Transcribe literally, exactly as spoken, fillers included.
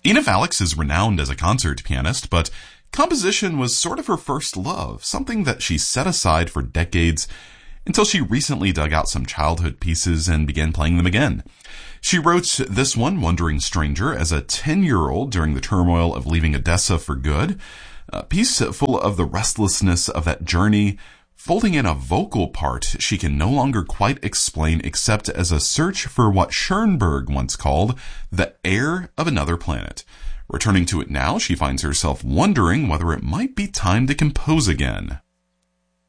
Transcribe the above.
Ena Valix is renowned as a concert pianist, but composition was sort of her first love, something that she set aside for decades until she recently dug out some childhood pieces and began playing them again. She wrote this one, Wandering Stranger, as a ten-year-old during the turmoil of leaving Odessa for good, a piece full of the restlessness of that journey, folding in a vocal part she can no longer quite explain except as a search for what Schoenberg once called the air of another planet. Returning to it now, she finds herself wondering whether it might be time to compose again.